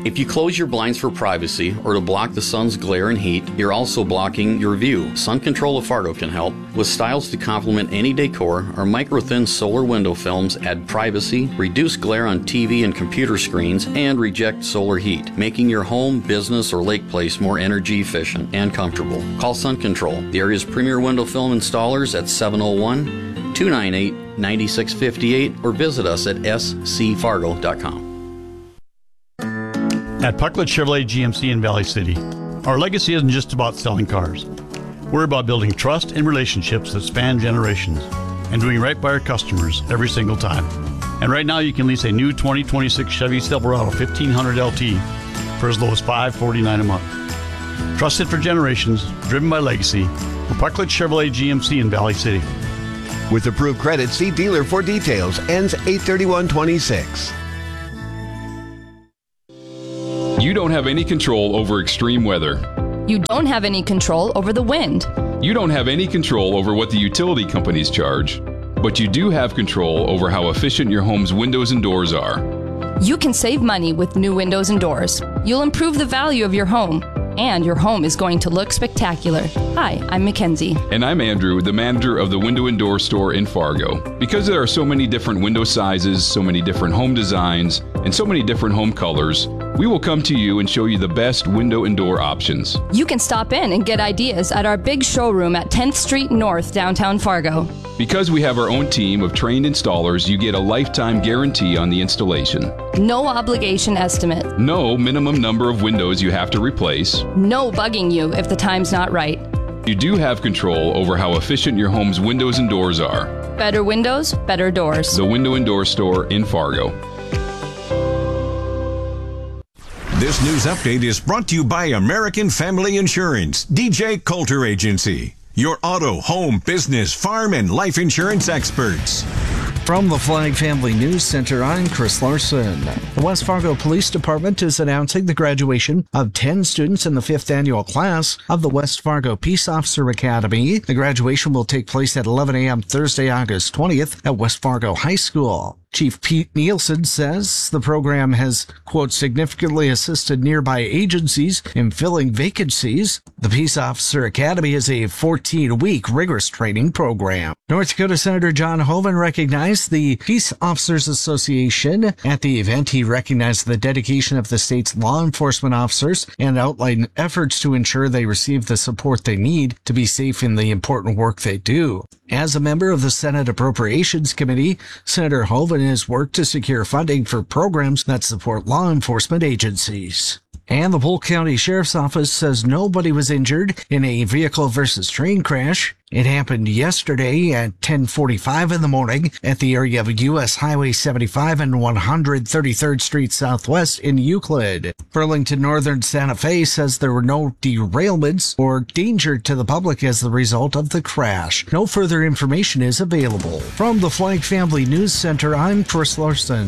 If you close your blinds for privacy or to block the sun's glare and heat, you're also blocking your view. Sun Control of Fargo can help. With styles to complement any decor, our micro-thin solar window films add privacy, reduce glare on TV and computer screens, and reject solar heat, making your home, business, or lake place more energy efficient and comfortable. Call Sun Control, the area's premier window film installers, at 701-298-9658 or visit us at scfargo.com. At Pucklet Chevrolet GMC in Valley City, our legacy isn't just about selling cars. We're about building trust and relationships that span generations and doing right by our customers every single time. And right now you can lease a new 2026 Chevy Silverado 1500 LT for as low as $549 a month. Trusted for generations, driven by legacy, for Pucklet Chevrolet GMC in Valley City. With approved credit, see dealer for details. Ends 8/31/26. You don't have any control over extreme weather. You don't have any control over the wind. You don't have any control over what the utility companies charge. But you do have control over how efficient your home's windows and doors are. You can save money with new windows and doors. You'll improve the value of your home, and your home is going to look spectacular. Hi, I'm Mackenzie. And I'm Andrew, the manager of the Window and Door Store in Fargo. Because there are so many different window sizes, so many different home designs, and so many different home colors, we will come to you and show you the best window and door options. You can stop in and get ideas at our big showroom at 10th Street North, downtown Fargo. Because we have our own team of trained installers, you get a lifetime guarantee on the installation. No obligation estimate. No minimum number of windows you have to replace. No bugging you if the time's not right. You do have control over how efficient your home's windows and doors are. Better windows, better doors. The Window and Door Store in Fargo. This news update is brought to you by American Family Insurance, DJ Coulter Agency, your auto, home, business, farm, and life insurance experts. From the Flag Family News Center, I'm Chris Larson. The West Fargo Police Department is announcing the graduation of 10 students in the 5th annual class of the West Fargo Peace Officer Academy. The graduation will take place at 11 a.m. Thursday, August 20th at West Fargo High School. Chief Pete Nielsen says the program has, quote, significantly assisted nearby agencies in filling vacancies. The Peace Officer Academy is a 14-week rigorous training program. North Dakota Senator John Hoeven recognized the Peace Officers Association. At the event, he recognized the dedication of the state's law enforcement officers and outlined efforts to ensure they receive the support they need to be safe in the important work they do. As a member of the Senate Appropriations Committee, Senator Hoeven has worked to secure funding for programs that support law enforcement agencies. And the Polk County Sheriff's Office says nobody was injured in a vehicle versus train crash. It happened yesterday at 10:45 in the morning at the area of U.S. Highway 75 and 133rd Street Southwest in Euclid. Burlington Northern Santa Fe says there were no derailments or danger to the public as the result of the crash. No further information is available. From the Flag Family News Center, I'm Chris Larson.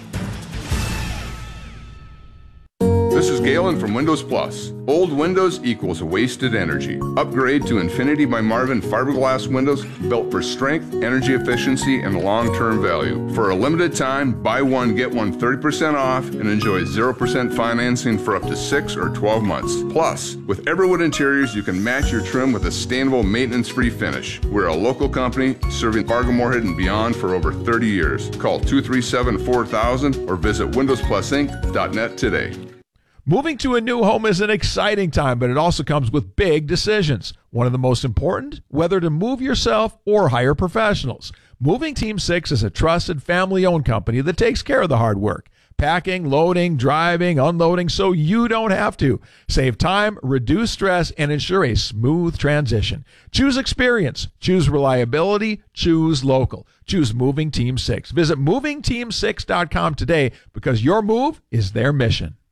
This is Galen from Windows Plus. Old windows equals wasted energy. Upgrade to Infinity by Marvin fiberglass windows built for strength, energy efficiency, and long-term value. For a limited time, buy one, get one 30% off and enjoy 0% financing for up to 6 or 12 months. Plus, with Everwood Interiors, you can match your trim with a sustainable, maintenance-free finish. We're a local company serving Fargo, Moorhead, and beyond for over 30 years. Call 237-4000 or visit windowsplusinc.net today. Moving to a new home is an exciting time, but it also comes with big decisions. One of the most important, whether to move yourself or hire professionals. Moving Team 6 is a trusted family-owned company that takes care of the hard work. Packing, loading, driving, unloading, so you don't have to. Save time, reduce stress, and ensure a smooth transition. Choose experience. Choose reliability. Choose local. Choose Moving Team 6. Visit movingteam6.com today because your move is their mission.